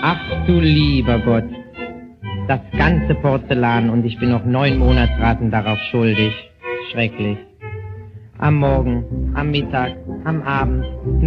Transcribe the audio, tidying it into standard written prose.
Ach du lieber Gott, das ganze Porzellan und ich bin noch 9 Monatsraten darauf schuldig. Schrecklich. Am Morgen, am Mittag, am Abend.